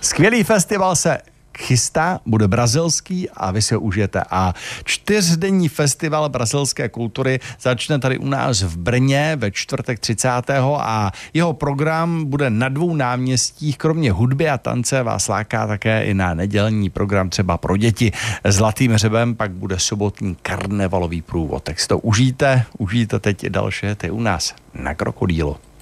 Skvělý festival se chystá, bude brazilský a vy si ho užijete. A 4denní festival brazilské kultury začne tady u nás v Brně ve čtvrtek 30. a jeho program bude na 2 náměstích. Kromě hudby a tance vás láká také i na nedělní program třeba pro děti. Zlatým hřebem pak bude sobotní karnevalový průvod. Tak si to užijte teď i další u nás na Krokodýlu.